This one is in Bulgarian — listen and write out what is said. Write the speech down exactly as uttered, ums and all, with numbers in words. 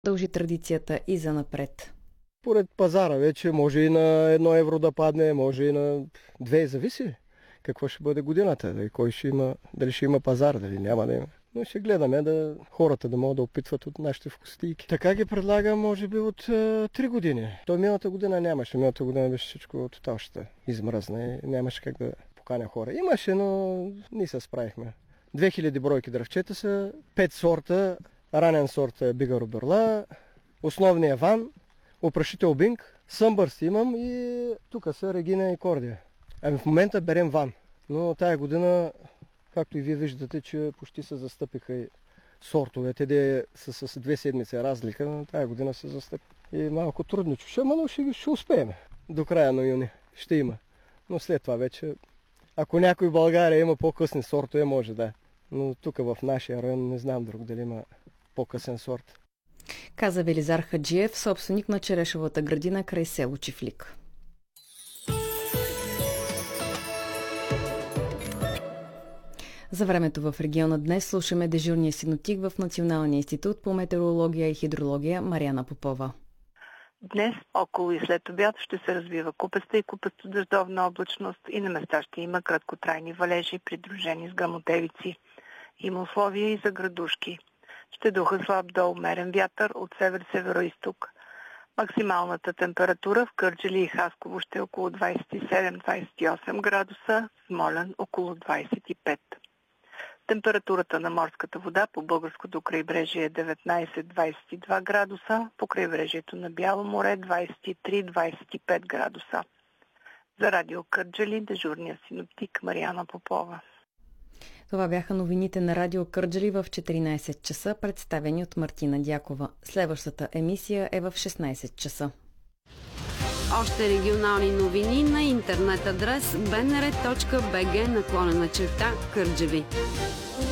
Дължи традицията и занапред. Поред пазара вече може и на едно евро да падне, може и на две, зависи какво ще бъде годината, дали, кой ще има, дали ще има пазар, дали няма да има. Но ще гледаме да хората да могат да опитват от нашите вкусотийки. Така ги предлагам, може би, от е, три години. То миналата година нямаше. Миналата година беше всичко тотал ще измръзна и нямаше как да поканя хора. Имаше, но ние се справихме. две хиляди бройки дръвчета са, пет сорта, ранен сорт е Бигаро Берла, основния Ван, опрашител Бинг, Съмбърс имам и тук са Регина и Кордия. Ами в момента берем Ван, но тая година, както и вие виждате, че почти се застъпиха и сортовете, де са с две седмици разлика, но тая година се застъпи. И малко трудно чуша, но ще, ще успеем. До края на юни ще има. Но след това вече, ако някой в България има по-късни сортове, може да. Но тук в нашия район не знам друг дали има по-късен сорт. Каза Велизар Хаджиев, собственик на черешовата градина край село Чифлик. За времето в региона днес слушаме дежурния синоптик в Националния институт по метеорология и хидрология Мариана Попова. Днес, около и след обяд, ще се развива купеста и купесто дъждовна облачност и на места ще има краткотрайни валежи, придружени с гръмотевици. Има условия и за градушки. Ще духа слаб до умерен вятър от север-североизток. Максималната температура в Кърджали и Хасково ще е около двадесет и седем до двадесет и осем градуса, в Смолян около двадесет и пет. Температурата на морската вода по българското крайбрежие е деветнадесет до двадесет и два градуса, по крайбрежието на Бяло море двадесет и три до двадесет и пет градуса. За радио Кърджали дежурния синоптик Мариана Попова. Това бяха новините на радио Кърджали в четиринадесет часа, представени от Мартина Дякова. Следващата емисия е в шестнадесет часа. Още регионални новини на интернет адрес б н р точка б г наклонена черта Кърджали.